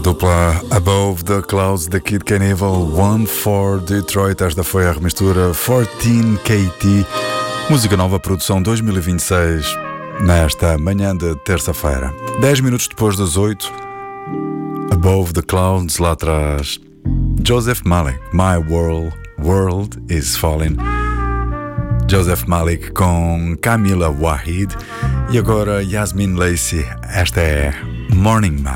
dupla Above the Clouds da Kid Cannibal, One for Detroit. Esta foi a remistura 14KT, música nova, produção 2026, nesta manhã de terça-feira. 10 minutos depois das 8, Above the Clouds, lá atrás Joseph Malik, My World is Falling. Joseph Malik com Camila Wahid e agora Yasmin Lacey. Esta é Morning Man.